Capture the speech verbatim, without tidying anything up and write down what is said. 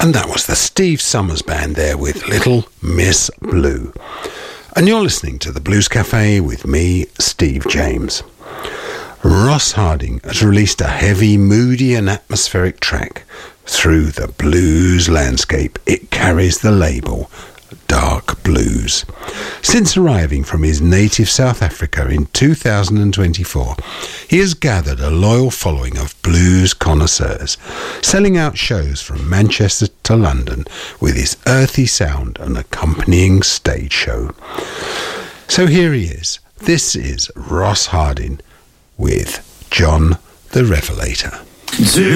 And that was the Steve Summers Band there with Little Miss Blue. And you're listening to the Blues Cafe with me, Steve James. Ross Harding has released a heavy, moody and atmospheric track. Through the blues landscape, it carries the label Dark Blues. Since arriving from his native South Africa in two thousand twenty-four, he has gathered a loyal following of blues connoisseurs, selling out shows from Manchester to London with his earthy sound and accompanying stage show. So here he is. This is Ross Harding with John the Revelator.